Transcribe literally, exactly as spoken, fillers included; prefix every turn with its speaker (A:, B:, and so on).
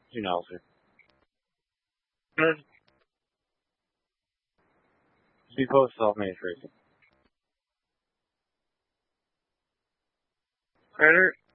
A: You know, sir. Good. Be both self-made first. Carter,